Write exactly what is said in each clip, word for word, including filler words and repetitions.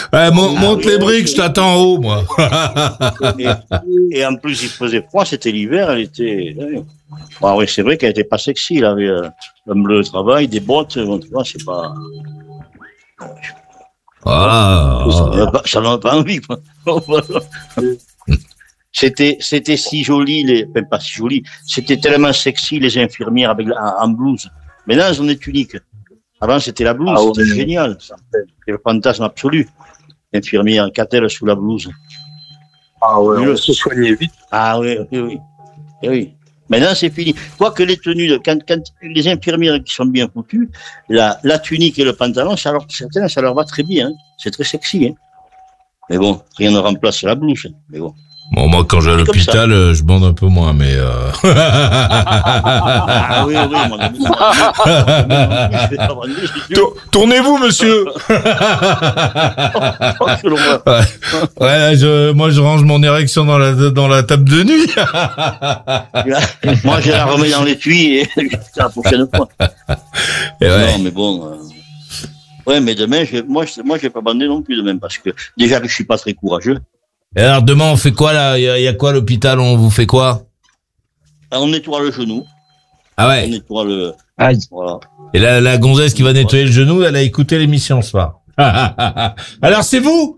Ouais, mon, monte les briques, je t'attends en haut, moi. et, et en plus, il faisait froid, c'était l'hiver, elle était... Bon, oui, c'est vrai qu'elle était pas sexy, elle avait euh, un bleu de travail, des bottes, bon, tu vois, c'est pas... Ah. Ça n'en a pas envie, quoi. C'était, c'était si joli, les, enfin, pas si joli, c'était tellement sexy, les infirmières avec, en, en blouse. Maintenant, elles ont des tuniques. Avant, c'était la blouse, ah, c'était oui. Génial. C'était le fantasme absolu. Infirmière, qu'a-t-elle sous la blouse? Ah ouais, on se soignait vite. Ah oui, oui, oui. Et oui. Maintenant, c'est fini. Quoique les tenues, de, quand, quand les infirmières qui sont bien foutues, la, la tunique et le pantalon, ça leur, certaines, ça leur va très bien. Hein. C'est très sexy. Hein. Mais bon, rien ne remplace la blouse. Mais bon. Bon, moi, quand j'ai à l'hôpital, euh, je bande un peu moins, mais... Euh... ah oui, oui, moi, tournez-vous, monsieur. ouais, ouais je, moi, je range mon érection dans la, dans la table de nuit. Moi, je la remets dans l'étui et c'est la prochaine fois. Et ouais. Non, mais bon... Euh... Ouais, mais demain, je, moi, je, moi, je vais pas bander non plus demain, parce que déjà que je suis pas très courageux. Et alors demain on fait quoi là? Il y, y a quoi à l'hôpital? On vous fait quoi? Alors, on nettoie le genou. Ah ouais. On nettoie le. Aïe. Voilà. Et la, la gonzesse qui va nettoyer le genou, elle a écouté l'émission ce soir. Alors c'est vous?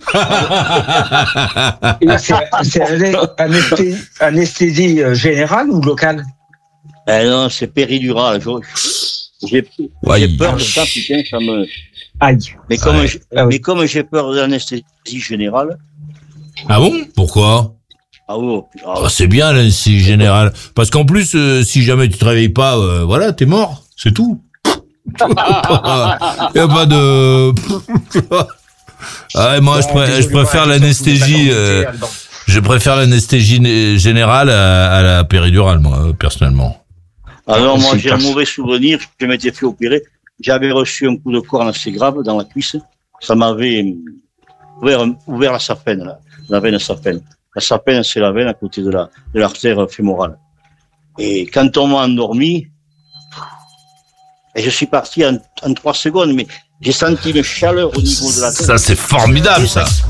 C'est, c'est anesthésie, anesthésie générale ou locale? Eh non, c'est péridurale. J'ai, j'ai peur de ça, putain, ça me. Aïe. Mais comme, ouais. je, ah oui. mais comme j'ai peur de l'anesthésie générale. Ah bon? Pourquoi? Ah oui. Ah, oh, c'est bien l'anesthésie générale. Parce qu'en plus, euh, si jamais tu te réveilles pas, euh, voilà, t'es mort. C'est tout. Il n'y a pas de... ah, moi, je, pré- je préfère l'anesthésie... Euh, je préfère l'anesthésie générale à, à la péridurale, moi, personnellement. Alors, moi, j'ai un mauvais souvenir. Je m'étais fait opérer. J'avais reçu un coup de corne assez grave dans la cuisse. Ça m'avait ouvert, ouvert la sapène, là. La veine sapène. La sapène, c'est la veine à côté de la, de l'artère fémorale. Et quand on m'a endormi, et je suis parti en, en trois secondes, mais j'ai senti une chaleur au niveau de la tête. Ça, c'est formidable, ça.